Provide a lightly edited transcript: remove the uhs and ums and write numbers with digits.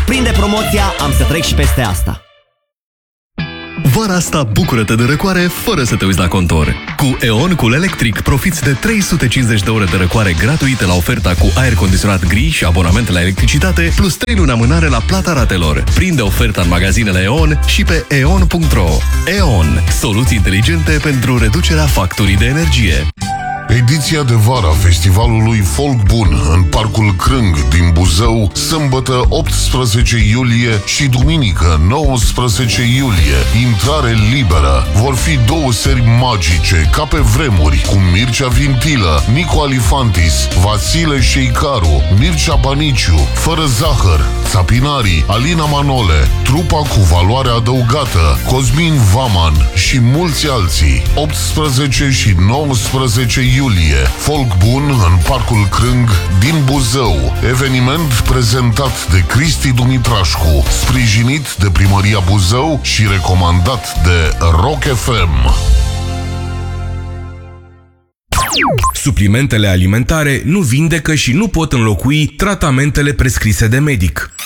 Prinde promoția, am să trec și peste asta. Vara asta bucură-te de răcoare fără să te uiți la contor. Cu E.ON Cool Electric profiți de 350 de ore de răcoare gratuite la oferta cu aer condiționat gri și abonamente la electricitate, plus 3 luni amânare la plata ratelor. Prinde oferta în magazinele E.ON și pe eon.ro. E.ON. Soluții inteligente pentru reducerea facturii de energie. Ediția de vară a festivalului Folk Bun în Parcul Crâng din Buzău, sâmbătă 18 iulie și duminică 19 iulie. Intrare liberă. Vor fi 2 seri magice, ca pe vremuri, cu Mircea Vintilă, Nico Alifantis, Vasile Șeicaru, Mircea Baniciu, Fără Zahăr, Țapinarii, Alina Manole, trupa cu valoare adăugată, Cosmin Vaman și mulți alții. 18 și 19 iulie. Folk Bun în Parcul Crâng din Buzău. Eveniment prezentat de Cristi Dumitrașcu, sprijinit de Primăria Buzău și recomandat de Rock FM. Suplimentele alimentare nu vindecă și nu pot înlocui tratamentele prescrise de medic.